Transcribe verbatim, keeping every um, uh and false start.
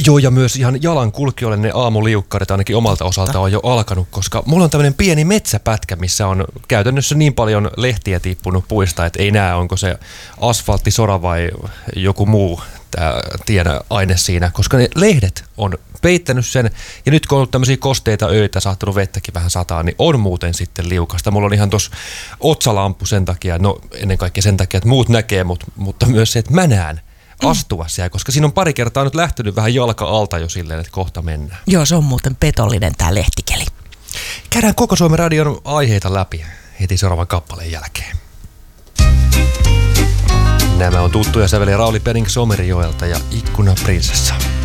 Joo, ja myös ihan jalankulkijoille ne aamuliukkaarit ainakin omalta osalta on jo alkanut, koska mulla on tämmöinen pieni metsäpätkä, missä on käytännössä niin paljon lehtiä tippunut puista, että ei näe, onko se asfalttisora vai joku muu tämä tienaine siinä, koska ne lehdet on peittänyt sen, ja nyt kun on ollut tämmöisiä kosteita öitä, saattanut vettäkin vähän sataa, niin on muuten sitten liukasta. Mulla on ihan tuossa otsalamppu sen takia, no ennen kaikkea sen takia, että muut näkee, mutta, mutta myös se, että mä näen astua siellä, koska siinä on pari kertaa nyt lähtenyt vähän jalka alta jo silleen, että kohta mennään. Joo, se on muuten petollinen tää lehtikeli. Käydään koko Suomen radion aiheita läpi heti seuraavan kappaleen jälkeen. Nämä on tuttuja säveliä Rauli Penning Somerijoelta ja Ikkuna prinsessa.